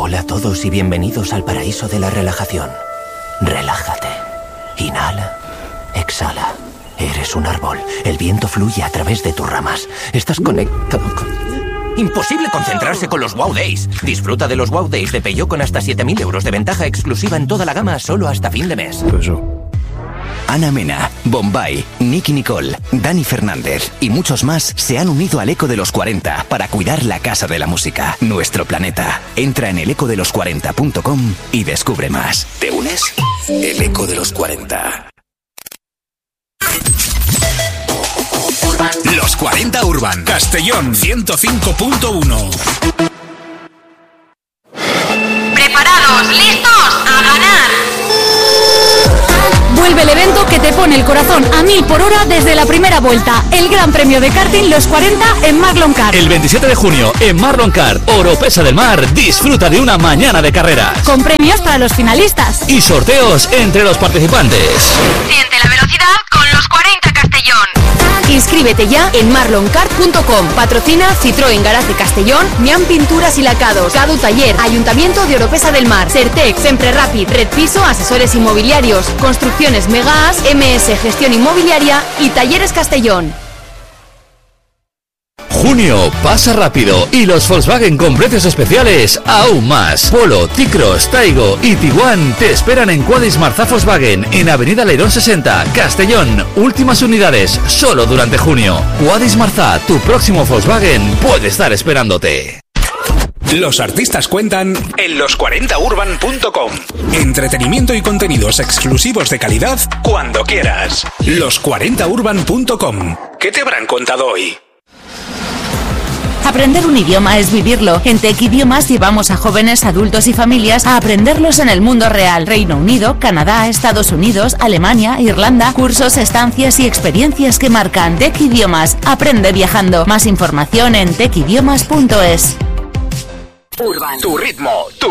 Hola a todos y bienvenidos al paraíso de la relajación. Relájate. Inhala. Exhala. Eres un árbol. El viento fluye a través de tus ramas. Estás conectado con... Imposible concentrarse con los Wow Days. Disfruta de los Wow Days de Peugeot con hasta 7.000 euros de ventaja exclusiva en toda la gama solo hasta fin de mes. Ana Mena, Bombay, Nicky Nicole, Dani Fernández y muchos más se han unido al Eco de los 40 para cuidar la casa de la música, nuestro planeta. Entra en elecodelos40.com y descubre más. ¿Te unes? El Eco de los 40. Los 40 Urban, Castellón 105.1. ¿Preparados? ¿Listos? ¡A ganar! Vuelve el evento que te pone el corazón a 1000 por hora desde la primera vuelta. El Gran Premio de Karting Los 40 en Marlon Kart. El 27 de junio en Marlon Kart, Oropesa del Mar, disfruta de una mañana de carreras. Con premios para los finalistas. Y sorteos entre los participantes. Siente la velocidad con Los 40 Castellón. Inscríbete ya en marloncart.com. Patrocina Citroën Garage Castellón, Mian Pinturas y Lacados, Cadu Taller, Ayuntamiento de Oropesa del Mar, Certec, Sempre Rapid, Red Piso, Asesores Inmobiliarios, Construcciones Megas, MS Gestión Inmobiliaria y Talleres Castellón. Junio pasa rápido y los Volkswagen con precios especiales aún más. Polo, T-Cross, Taigo y Tiguan te esperan en Quadis Marzá Volkswagen en Avenida Leirón 60, Castellón. Últimas unidades solo durante junio. Quadis Marzá, tu próximo Volkswagen puede estar esperándote. Los artistas cuentan en los40urban.com. Entretenimiento y contenidos exclusivos de calidad cuando quieras. Los40urban.com. ¿Qué te habrán contado hoy? Aprender un idioma es vivirlo. En Tech Idiomas llevamos a jóvenes, adultos y familias a aprenderlos en el mundo real. Reino Unido, Canadá, Estados Unidos, Alemania, Irlanda. Cursos, estancias y experiencias que marcan. Tech Idiomas. Aprende viajando. Más información en techidiomas.es. Urban. Tu ritmo, tu